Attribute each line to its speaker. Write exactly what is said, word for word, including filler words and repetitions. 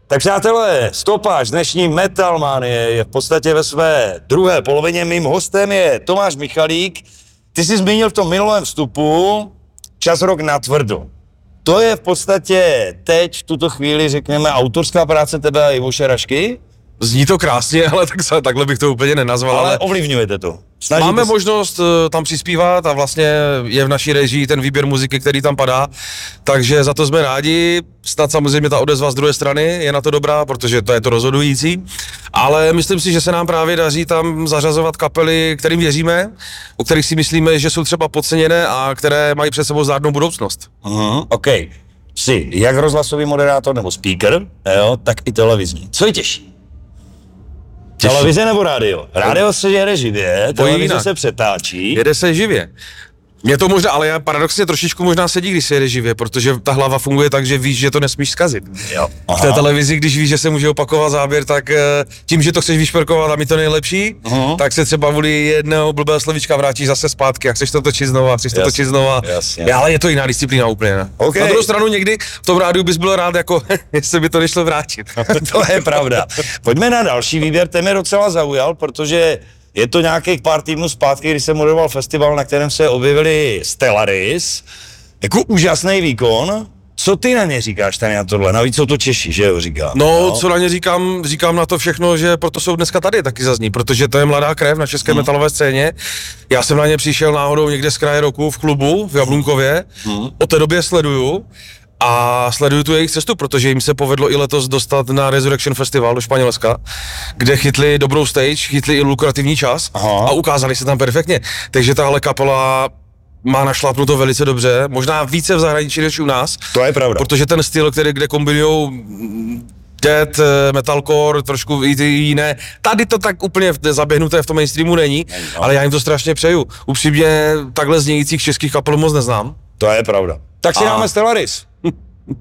Speaker 1: Tak přátelé, Stopáž dnešní Metalmanie je v podstatě ve své druhé polovině. Mým hostem je Tomáš Michalík. Ty jsi zmínil v tom minulém vstupu Čas rok natvrdo. To je v podstatě teď, v tuto chvíli, řekněme, autorská práce tebe a Ivoše Rašky?
Speaker 2: Zní to krásně, ale tak, takhle bych to úplně nenazval.
Speaker 1: Ale,
Speaker 2: ale
Speaker 1: ovlivňujete to. Snažíte
Speaker 2: máme
Speaker 1: se...
Speaker 2: možnost uh, tam přispívat a vlastně je v naší režii ten výběr muziky, který tam padá, takže za to jsme rádi. Snad samozřejmě ta odezva z druhé strany je na to dobrá, protože to je to rozhodující, ale myslím si, že se nám právě daří tam zařazovat kapely, kterým věříme, o kterých si myslíme, že jsou třeba podceněné a které mají před sebou zdárnou budoucnost.
Speaker 1: Uh-huh, OK. Jsi jak rozhlasový moderátor nebo speaker, jo, tak i televizní. Co je těžší? Těžší. Televize nebo rádio? Rádio se jede živě, televize se přetáčí.
Speaker 2: Jede se živě. Mě to možná, ale já paradoxně trošičku možná sedí, když se jede živě, protože ta hlava funguje tak, že víš, že to nesmíš zkazit.
Speaker 1: Jo.
Speaker 2: V té televizi, když víš, že se může opakovat záběr, tak tím, že to chceš vyšperkovat a mi to nejlepší, uh-huh. tak se třeba kvůli jedného blbého slovíčka vrátíš zase zpátky a chceš to točit znova, chceš to
Speaker 1: Jasně.
Speaker 2: točit znova.
Speaker 1: Jasně.
Speaker 2: Ale je to jiná disciplína úplně. Ne?
Speaker 1: Okay.
Speaker 2: Na druhou stranu někdy v tom rádiu bys byl rád, jako jestli by to nešlo vrátit.
Speaker 1: To je pravda. Pojďme na další výběr, ten mě docela zaujal, protože je to nějakých pár týdnů zpátky, kdy se moderoval festival, na kterém se objevili Stellaris. Jako úžasný výkon. Co ty na ně říkáš tady na tohle? Navíc jsou to Češi, že jo, říkám.
Speaker 2: No, no, co na ně říkám, říkám na to všechno, že proto jsou dneska tady taky zazní, protože to je mladá krev na české hmm. metalové scéně. Já jsem na ně přišel náhodou někde z kraje roku v klubu v Jablunkově, hmm. od té době sleduju. A sleduju tu jejich cestu, protože jim se povedlo i letos dostat na Resurrection Festival do Španělska, kde chytli dobrou stage, chytli i lukrativní čas. Aha. A ukázali se tam perfektně. Takže tahle kapela má našlápnuto velice dobře, možná více v zahraničí než u nás.
Speaker 1: To je pravda.
Speaker 2: Protože ten styl, který, kde kombinujou death, metalcore, trošku i ty jiné, tady to tak úplně zaběhnuté v tom mainstreamu není, no. Ale já jim to strašně přeju. Upřímně takhle znějících českých kapel moc neznám.
Speaker 1: To je pravda. Tak si a... dáme Stellaris.